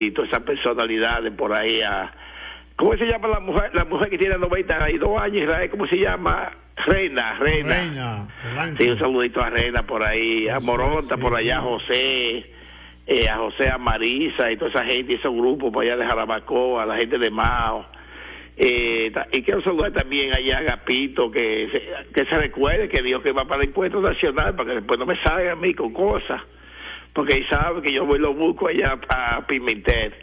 y todas esas personalidades por ahí. ¿Cómo se llama la mujer que tiene 92 años, Israel? ¿Cómo se llama? Reina. Sí, un saludito a Reina por ahí, a Moronta por allá, sí. A José, a Marisa y toda esa gente, esos grupos por allá de Jarabacoa, a la gente de Mao. Y quiero saludar también allá a Agapito, que se recuerde que Dios que va para el encuentro nacional, para que después no me salga a mí con cosas, porque él sabe que yo voy y lo busco allá para Pimentel.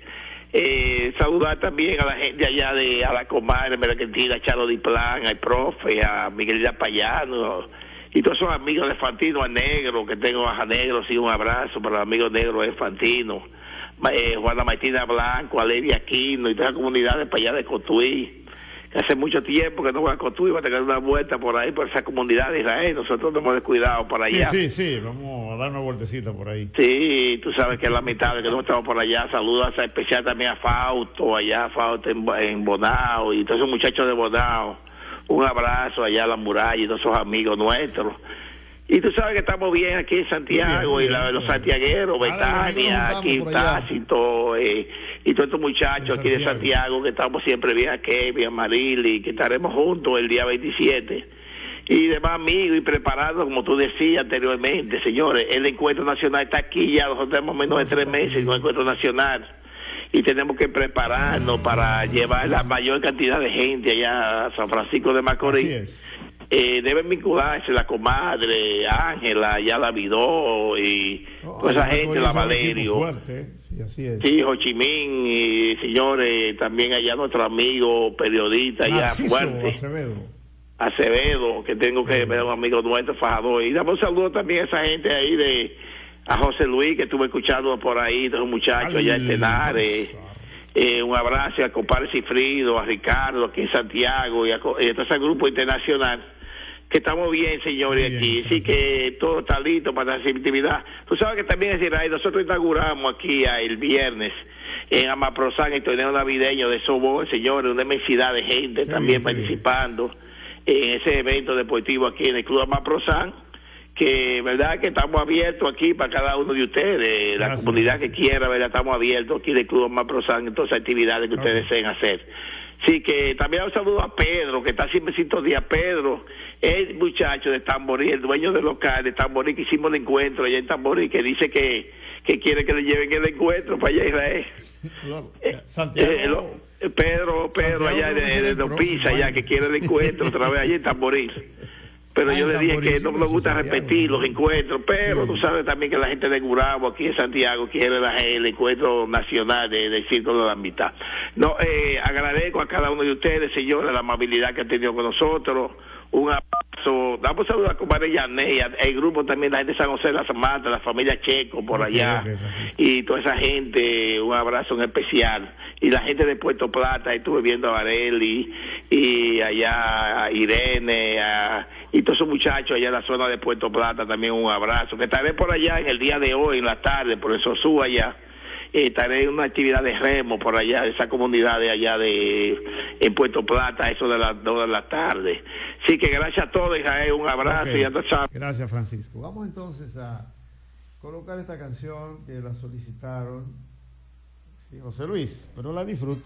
Saludar también a la gente allá a la comadre Mercantina, a Charo Diplán, al profe, a Miguel Payano y todos esos amigos de Fantino, a Negro, que tengo a Negro, sí, un abrazo para los amigos negros de Fantino, Juana Martina Blanco, a Levi Aquino y todas las comunidades para allá de Cotuí, que hace mucho tiempo que no voy a Cotuí, voy a tener una vuelta por ahí, por esa comunidad de Israel, nosotros nos hemos descuidado por allá. Sí, vamos a dar una vueltecita por ahí. Sí, tú sabes que es lamentable que no estamos por allá. Saludos especial también a Fausto, allá Fausto en Bonao, y todos esos muchachos de Bonao. Un abrazo allá a la muralla y todos esos amigos nuestros. Y tú sabes que estamos bien aquí en Santiago, bien, los santiagueros, Betania, aquí Tácito, y todos estos muchachos aquí de Santiago, que estamos siempre bien aquí, bien Marili, que estaremos juntos el día 27. Y demás amigos y preparados, como tú decías anteriormente, señores, el encuentro nacional está aquí ya, nosotros tenemos menos de 3 meses en el encuentro nacional. Y tenemos que prepararnos para llevar la mayor cantidad de gente allá a San Francisco de Macorís. Deben vincularse la comadre Ángela, ya la Vidó y toda esa gente, la Valerio, sí, así es. Sí, Ho Chi Minh, y señores, también allá nuestro amigo periodista allá fuerte Acevedo, que tengo que ver a un amigo nuestro fajador, y damos un saludo también a esa gente ahí a José Luis, que estuve escuchando por ahí, de un muchacho allá en Tenares. Un abrazo a compadre Cifrido, a Ricardo aquí en Santiago y a todo ese grupo internacional, que estamos bien, señores, bien, aquí. Así que todo está listo para la receptividad. Tú sabes que también es Israel, nosotros inauguramos aquí el viernes en Amaprozán el torneo navideño de softball, señores, una inmensidad de gente también participando en ese evento deportivo aquí en el Club Amaprozán, que verdad que estamos abiertos aquí para cada uno de ustedes, la comunidad que quiera, verdad, estamos abiertos aquí del Club Amaprozán en todas las actividades que ustedes deseen hacer. Sí, que también un saludo a Pedro, que está siempre en sintonía. Pedro, el muchacho de Tamborí, el dueño del local de Tamborí, que hicimos el encuentro allá en Tamborí, que dice que quiere que le lleven el encuentro para allá a Israel. Santiago. Pedro allá de Pisa, allá, que quiere el encuentro otra vez allá en Tamborí. Pero yo le dije que no me gusta repetir los encuentros, pero tú sabes también que la gente de Gurabo aquí en Santiago quiere el encuentro nacional del Círculo de la Amistad. No, agradezco a cada uno de ustedes, señores, la amabilidad que han tenido con nosotros. Un abrazo, damos saludos a comadre Yané, el grupo también, la gente de San José de la Samanta, la familia Checo por allá, y toda esa gente, un abrazo en especial. Y la gente de Puerto Plata, estuve viendo a Vareli, y allá a Irene, y todos esos muchachos allá en la zona de Puerto Plata, también un abrazo. Que estaré por allá en el día de hoy, en la tarde, por eso subo allá. Estaré en una actividad de remo por allá, de esa comunidad de allá en Puerto Plata, eso de las 2 de la tarde. Así que gracias a todos, Israel, un abrazo y hasta sábado. Gracias, Francisco. Vamos entonces a colocar esta canción que la solicitaron José Luis, pero la disfruta.